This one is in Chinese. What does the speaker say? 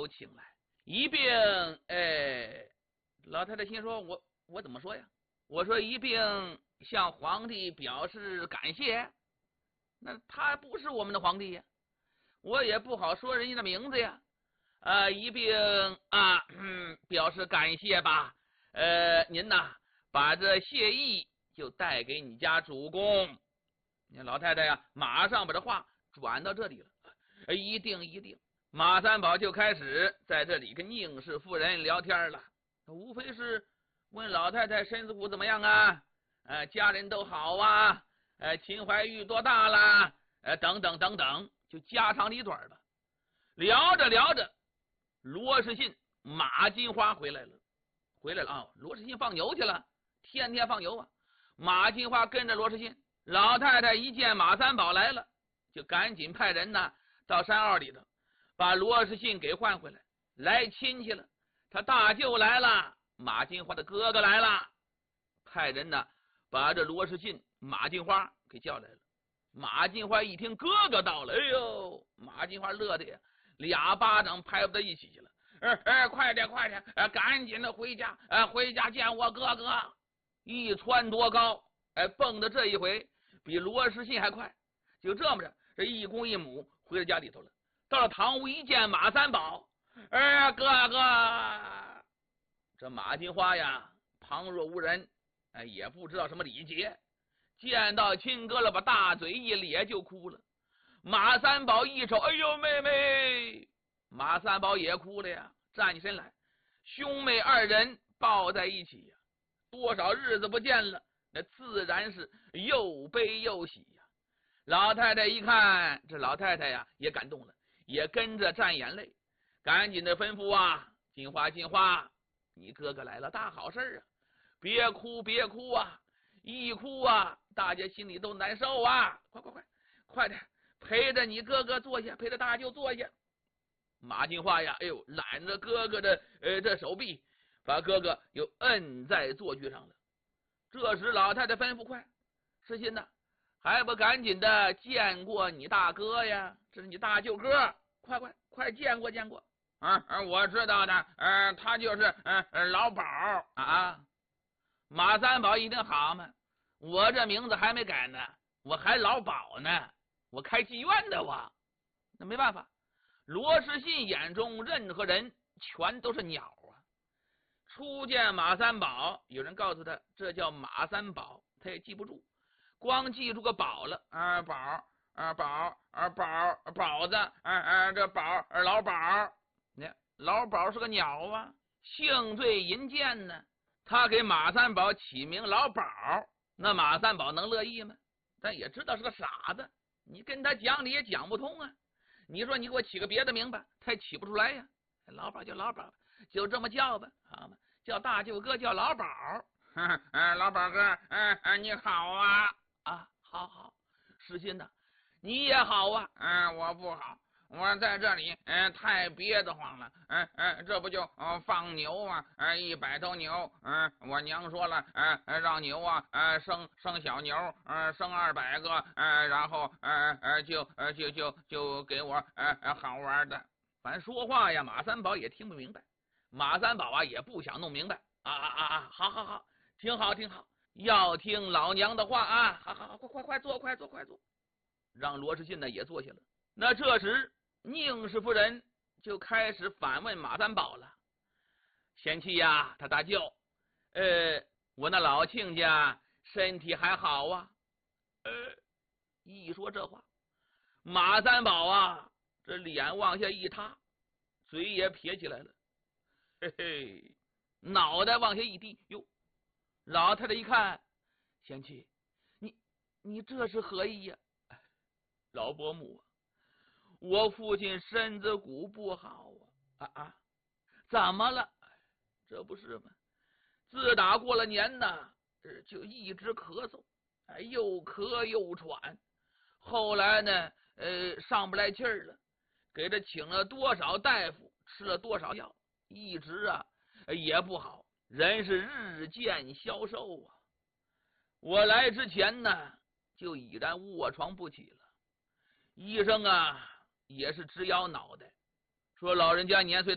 请来，一并老太太心说我怎么说呀？我说一并向皇帝表示感谢，那他不是我们的皇帝呀，我也不好说人家的名字呀。一并表示感谢吧。您呐，把这谢意就带给你家主公。你看老太太呀，马上把这话转到这里了。一定一定。马三宝就开始在这里跟宁氏夫人聊天了，无非是问老太太身子骨怎么样啊，家人都好啊，秦怀玉多大了，等等等等，就家长里短吧。聊着聊着，罗士信、马金花回来了啊！罗士信放牛去了，天天放牛啊。马金花跟着罗士信，老太太一见马三宝来了，就赶紧派人呢到山坳里头，把罗士信给换回来。来亲戚了，他大舅来了，马金花的哥哥来了，派人呢把这罗士信、马金花给叫来了。马金花一听哥哥到了，哎呦，马金花乐的呀，俩巴掌拍不到一起去了。快点快点，赶紧的回家，回家见我哥哥。一蹿多高，蹦的这一回比罗士信还快。就这么着，这一公一母回到家里头了。到了堂屋一见马三宝，哥哥。这马金花呀，旁若无人，也不知道什么礼节，见到亲哥了，把大嘴一咧就哭了。马三宝一瞅，哎呦妹妹，马三宝也哭了呀，站起身来，兄妹二人抱在一起呀，多少日子不见了，那自然是又悲又喜呀。老太太一看，这老太太呀也感动了，也跟着沾眼泪，赶紧的吩咐啊，金花金花，你哥哥来了，大好事啊，别哭别哭啊，一哭啊大家心里都难受啊，快点陪着你哥哥坐下，陪着大舅坐下。马金花呀，哎呦，揽着哥哥的这手臂，把哥哥又摁在坐具上了。这时老太太吩咐，快，士信呐，还不赶紧的见过你大哥呀，这是你大舅哥，快见过见过。我知道的，他就是老宝啊。马三宝一听，好嘛，我这名字还没改呢，我还老宝呢，我开妓院的我。那没办法，罗士信眼中任何人全都是鸟啊。初见马三宝，有人告诉他这叫马三宝，他也记不住，光记住个宝了，宝子，这宝老宝，那老宝是个鸟啊，性最淫贱呢。他给马三宝起名老宝，那马三宝能乐意吗？但也知道是个傻子，你跟他讲你也讲不通啊。你说你给我起个别的名吧，他也起不出来呀。老宝就老宝，就这么叫吧，好吗？叫大舅哥叫老宝。老宝哥，你好啊。好，士信呐，你也好啊。我不好，我在这里太憋得慌了。这不就放牛啊，100头牛。我娘说了，让牛啊生小牛，生200个，然后就给我好玩的。反正说话呀，马三宝也听不明白。马三宝啊也不想弄明白。好，挺好，要听老娘的话啊。好，快坐。让罗士信呢也坐下了。那这时宁氏夫人就开始反问马三宝了，贤妻呀，他大舅，我那老亲家身体还好啊？一说这话，马三宝啊这脸往下一塌，嘴也撇起来了，嘿嘿，脑袋往下一低。哟，老太太一看，贤妻，你这是何意呀？老伯母啊，我父亲身子骨不好啊。怎么了？这不是吗？自打过了年呢，就一直咳嗽，又咳又喘。后来呢，上不来气儿了，给他请了多少大夫，吃了多少药，一直啊也不好，人是日渐消瘦啊。我来之前呢，就已然卧床不起了。医生啊也是直摇脑袋，说老人家年岁